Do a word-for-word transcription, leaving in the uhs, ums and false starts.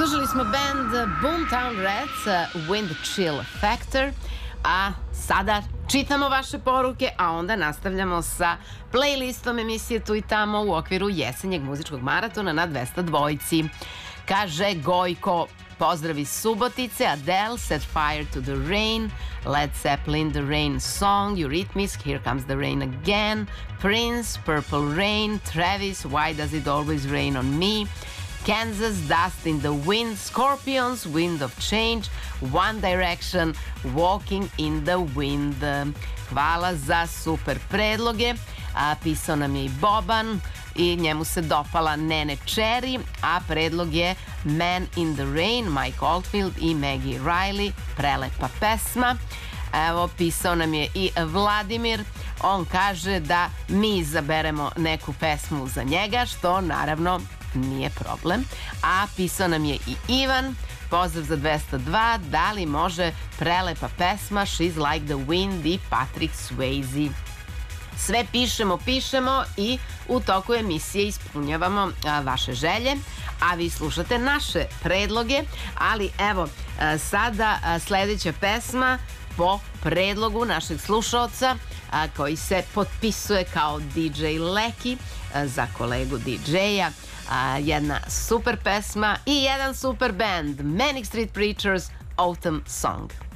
Slušali smo band Boomtown Rats, Wind Chill Factor, a sada čitamo vaše poruke, a onda nastavljamo sa playlistom emisije Tu i tamo u okviru jesenjeg muzičkog maratona na dvesta dvojci. Kaže Gojko, pozdrav iz Subotice, Adele, Set Fire to the Rain, Led Zeppelin, The Rain Song, Eurythmics, Here Comes the Rain Again, Prince, Purple Rain, Travis, Why Does It Always Rain on Me, Kansas, Dust in the Wind, Scorpions, Wind of Change, One Direction, Walking in the Wind. Hvala za super predloge. A, pisao nam je i Boban i njemu se dopala Nene Cherry, a predlog je Man in the Rain, Mike Oldfield i Maggie Riley, prelepa pesma. Evo, pisao nam je i Vladimir. On kaže da mi izaberemo neku pesmu za njega, što naravno nije problem. A pisao nam je i Ivan, pozdrav za dvesta dva, da li može prelepa pesma She's Like the Wind i Patrick Swayze. Sve pišemo, pišemo i u toku emisije ispunjavamo a, vaše želje, a vi slušate naše predloge, ali evo, a, sada a, sledeća pesma po predlogu našeg slušaoca a, koji se potpisuje kao D J Leki a, za kolegu D J-a. A, jedna super pesma i jedan super band, Manic Street Preachers, Autumn Song.